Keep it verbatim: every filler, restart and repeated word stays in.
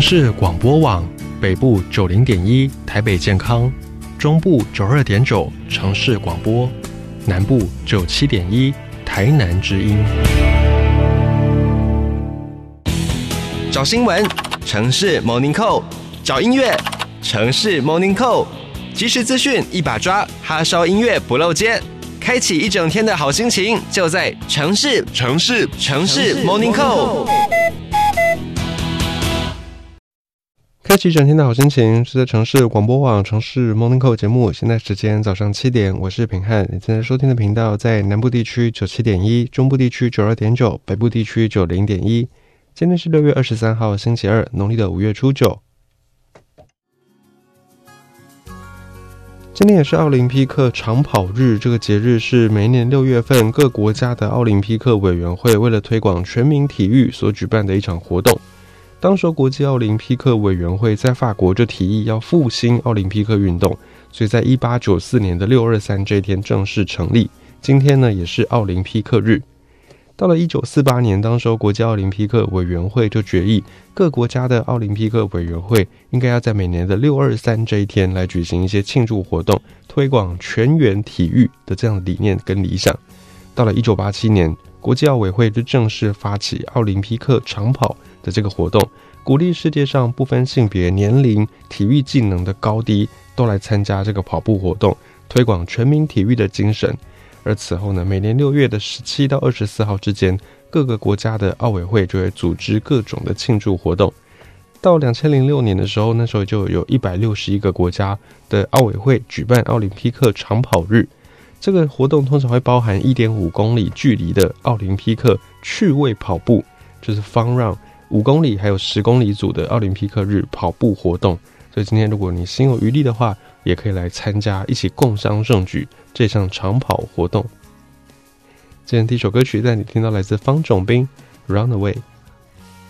市广播网，北部九零点一台北健康，中部九二点九城市广播，南部九七点一台南之音。 找新闻，城市 Morning Call； 找音乐，城市 Morning Call。即时资讯一把抓，哈烧音乐不漏接，开启一整天的好心情，就在城市城市城市 Morning Call。 开启一整天的好心情是在城市广播网城市 Morning Call 节目，现在时间早上七点，我是品翰。你正在收听的频道在南部地区九七点一，中部地区九二点九，北部地区九零点一。今天是六月二十三号星期二，农历的五月初九。今天也是奥林匹克长跑日，这个节日是每一年六月份各国家的奥林匹克委员会为了推广全民体育所举办的一场活动。当时国际奥林匹克委员会在法国就提议要复兴奥林匹克运动，所以在一八九四年的六二三这一天正式成立。今天呢也是奥林匹克日。到了一九四八年，当时国际奥林匹克委员会就决议，各国家的奥林匹克委员会应该要在每年的六二三这一天来举行一些庆祝活动，推广全员体育的这样的理念跟理想。到了一九八七年，国际奥委会就正式发起奥林匹克长跑的这个活动，鼓励世界上不分性别、年龄、体育技能的高低都来参加这个跑步活动，推广全民体育的精神。而此后呢，每年六月的十七到二十四号之间，各个国家的奥委会就会组织各种的庆祝活动。到二千零六年的时候，那时候就有一百六十一个国家的奥委会举办奥林匹克长跑日。这个活动通常会包含 一点五公里距离的奥林匹克趣味跑步，就是 fun run， 五公里还有十公里组的奥林匹克日跑步活动。所以今天如果你心有余力的话，也可以来参加，一起共襄盛举这项长跑活动。今天第一首歌曲带你听到来自方炯斌 Run Away。